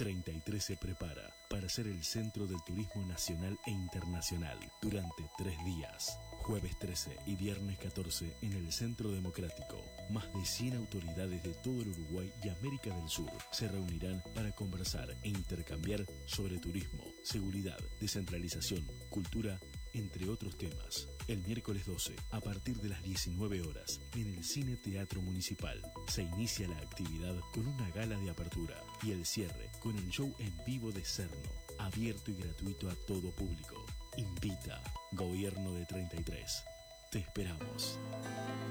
33 se prepara para ser el centro del turismo nacional e internacional durante 3 días. Jueves 13 y viernes 14 en el Centro Democrático. Más de 100 autoridades de todo el Uruguay y América del Sur se reunirán para conversar e intercambiar sobre turismo, seguridad, descentralización, cultura, entre otros temas. El miércoles 12, a partir de las 19 horas, en el Cine Teatro Municipal, se inicia la actividad con una gala de apertura y el cierre con el show en vivo de Cerno, abierto y gratuito a todo público. Invita Gobierno de 33. Te esperamos.